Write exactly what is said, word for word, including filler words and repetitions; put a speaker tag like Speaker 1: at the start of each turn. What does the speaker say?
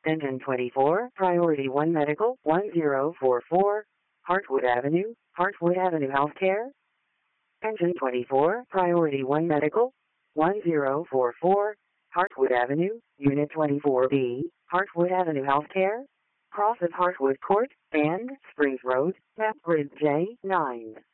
Speaker 1: Engine twenty-four, Priority one Medical, one zero four four, Hartwood Avenue, Hartwood Avenue Healthcare. Engine twenty-four, Priority one Medical, one zero four four, Hartwood Avenue, Unit twenty-four B, Hartwood Avenue Healthcare. Cross of Hartwood Court and Springs Road, map grid J nine.